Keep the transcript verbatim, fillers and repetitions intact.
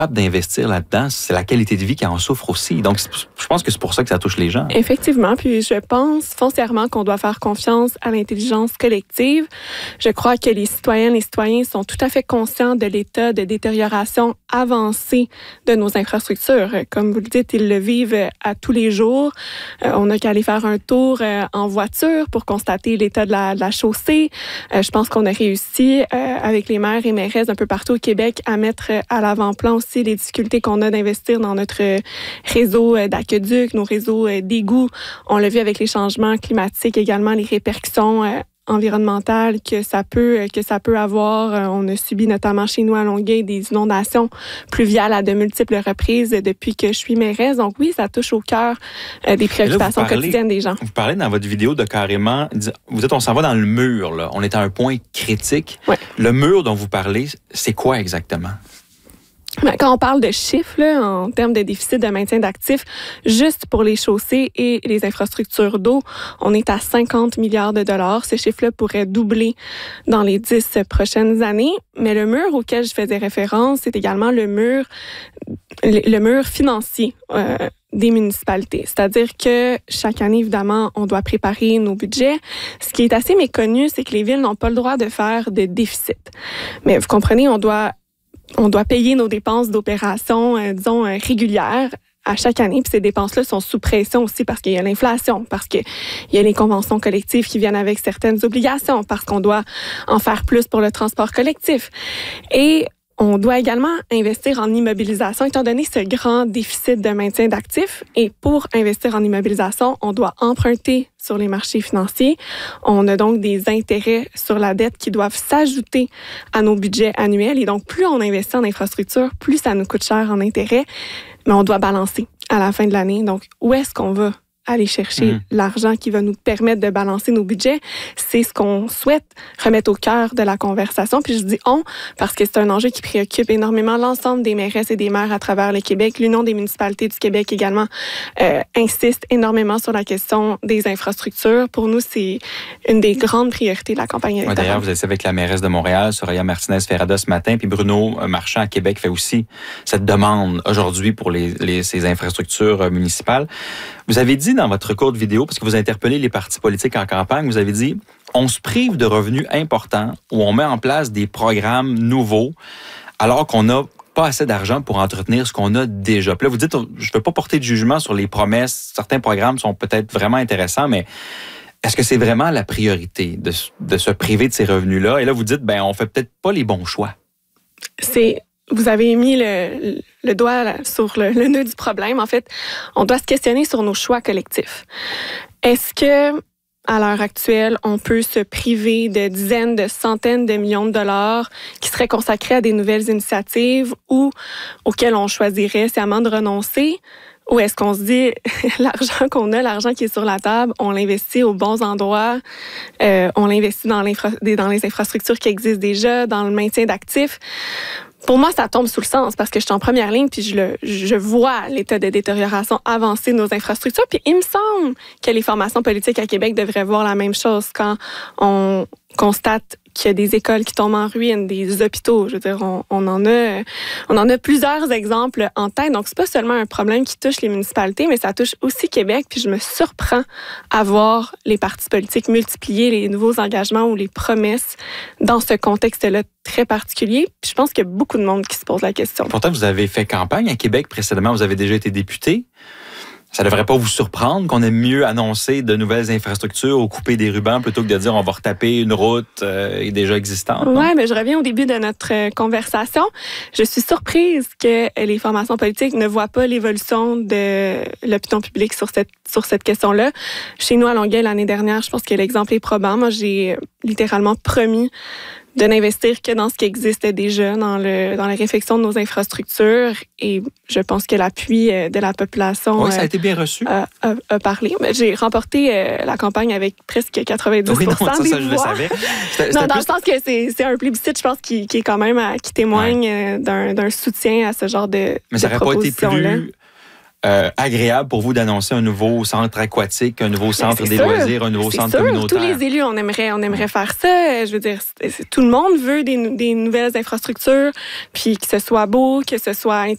d'investir là-dedans, c'est la qualité de vie qui en souffre aussi. Donc, je pense que c'est pour ça que ça touche les gens. Effectivement, puis je pense foncièrement qu'on doit faire confiance à l'intelligence collective. Je crois que les citoyennes et citoyens sont tout à fait conscients de l'état de détérioration avancée de nos infrastructures. Comme vous le dites, ils le vivent à tous les jours. Euh, on n'a qu'à aller faire un tour euh, en voiture pour constater l'état de la, de la chaussée. Euh, je pense qu'on a réussi, euh, avec les maires et mairesses un peu partout au Québec, à mettre à l'avant-plan aussi les difficultés qu'on a d'investir dans notre réseau d'aqueducs, nos réseaux d'égouts. On l'a vu avec les changements climatiques également, les répercussions euh, environnementales que ça peut que ça peut avoir. On a subi notamment chez nous à Longueuil des inondations pluviales à de multiples reprises depuis que je suis mairesse. Donc oui, ça touche au cœur euh, des préoccupations là, parlez, quotidiennes des gens. Vous parlez dans votre vidéo de carrément, vous dites on s'en va dans le mur, là. On est à un point critique. Ouais. Le mur dont vous parlez, c'est quoi exactement? Quand on parle de chiffres, là, en termes de déficit de maintien d'actifs, juste pour les chaussées et les infrastructures d'eau, on est à cinquante milliards de dollars. Ce chiffre-là pourrait doubler dans les dix prochaines années. Mais le mur auquel je faisais référence, c'est également le mur, le mur financier euh, des municipalités. C'est-à-dire que chaque année, évidemment, on doit préparer nos budgets. Ce qui est assez méconnu, c'est que les villes n'ont pas le droit de faire de déficit. Mais vous comprenez, on doit On doit payer nos dépenses d'opération, euh, disons, euh, régulières à chaque année. Puis ces dépenses-là sont sous pression aussi parce qu'il y a l'inflation, parce qu'il y a les conventions collectives qui viennent avec certaines obligations, parce qu'on doit en faire plus pour le transport collectif. Et on doit également investir en immobilisation, étant donné ce grand déficit de maintien d'actifs. Et pour investir en immobilisation, on doit emprunter sur les marchés financiers. On a donc des intérêts sur la dette qui doivent s'ajouter à nos budgets annuels. Et donc, plus on investit en infrastructure, plus ça nous coûte cher en intérêts. Mais on doit balancer à la fin de l'année. Donc, où est-ce qu'on va aller chercher mmh. l'argent qui va nous permettre de balancer nos budgets? C'est ce qu'on souhaite remettre au cœur de la conversation. Puis je dis « on » parce que c'est un enjeu qui préoccupe énormément l'ensemble des mairesses et des maires à travers le Québec. L'Union des municipalités du Québec également euh, insiste énormément sur la question des infrastructures. Pour nous, c'est une des grandes priorités de la campagne électorale. Ouais, d'ailleurs, vous êtes avec la mairesse de Montréal, Soraya Martinez-Ferrada, ce matin, puis Bruno Marchand à Québec fait aussi cette demande aujourd'hui pour les, les, ces infrastructures municipales. Vous avez dit dans votre courte vidéo, parce que vous interpellez les partis politiques en campagne, vous avez dit « On se prive de revenus importants où on met en place des programmes nouveaux alors qu'on n'a pas assez d'argent pour entretenir ce qu'on a déjà. » Puis là, vous dites « Je ne veux pas porter de jugement sur les promesses. Certains programmes sont peut-être vraiment intéressants, mais est-ce que c'est vraiment la priorité de, de se priver de ces revenus-là? » Et là, vous dites « Ben, on fait peut-être pas les bons choix. » C'est... Vous avez mis le, le doigt sur le, le nœud du problème. En fait, on doit se questionner sur nos choix collectifs. Est-ce que, à l'heure actuelle, on peut se priver de dizaines, de centaines de millions de dollars qui seraient consacrés à des nouvelles initiatives ou auxquelles on choisirait sciemment de renoncer? Ou est-ce qu'on se dit, l'argent qu'on a, l'argent qui est sur la table, on l'investit aux bons endroits, euh, on l'investit dans, l'infra- dans les infrastructures qui existent déjà, dans le maintien d'actifs? Pour moi, ça tombe sous le sens parce que je suis en première ligne puis je, le, je vois l'état de détérioration avancée de nos infrastructures. Puis il me semble que les formations politiques à Québec devraient voir la même chose quand on constate qu'il y a des écoles qui tombent en ruine, des hôpitaux. Je veux dire, on, on en a, on en a plusieurs exemples en tête. Donc, c'est pas seulement un problème qui touche les municipalités, mais ça touche aussi Québec. Puis je me surprends à voir les partis politiques multiplier les nouveaux engagements ou les promesses dans ce contexte-là très particulier. Puis je pense qu'il y a beaucoup de monde qui se pose la question. Pourtant, vous avez fait campagne à Québec précédemment. Vous avez déjà été député. Ça ne devrait pas vous surprendre qu'on aime mieux annoncer de nouvelles infrastructures ou couper des rubans plutôt que de dire on va retaper une route euh, déjà existante. Oui, mais je reviens au début de notre euh, conversation. Je suis surprise que les formations politiques ne voient pas l'évolution de l'opinion publique sur cette, sur cette question-là. Chez nous, à Longueuil, l'année dernière, je pense que l'exemple est probant. Moi, j'ai littéralement promis de n'investir que dans ce qui existe déjà, dans, le, dans la réfection de nos infrastructures. Et je pense que l'appui de la population... Oui, ça a été bien reçu. A, a, a parlé. J'ai remporté euh, la campagne avec presque quatre-vingt-dix pour cent oui, non, ça, des ça, voix. Je le savais. C'était, non, c'était dans plus... le sens que c'est, c'est un plébiscite, je pense, qui, qui est quand même à, qui témoigne ouais. d'un, d'un soutien à ce genre de Mais ça n'aurait pas été plus... Euh, agréable pour vous d'annoncer un nouveau centre aquatique, un nouveau centre des sûr, loisirs, un nouveau centre sûr. communautaire. Tous les élus, on aimerait, on aimerait faire ça. Je veux dire, c'est, c'est, tout le monde veut des, des nouvelles infrastructures, puis que ce soit beau, que ce soit